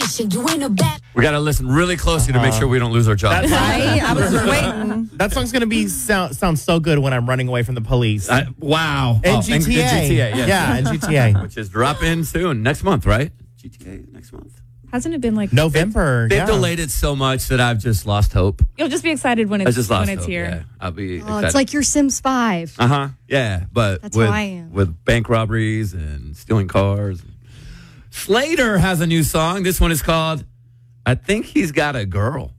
station. You ain't a bad. We got to listen really closely to make sure we don't lose our job. Right? I was waiting. That song's going to be sound so good when I'm running away from the police. Wow. And Oh, GTA. and GTA, yes. Yeah, and GTA. Which is dropping soon, next month, right? GTA next month. Hasn't it been like November. They've yeah. delayed it so much that I've just lost hope. You'll just be excited when I it's just lost hope. here. Yeah, I'll be Oh, excited. it's like your Sims 5. Yeah, but That's with, how I am. with bank robberies and stealing cars. Slater has a new song. This one is called I Think He's Got a Girl.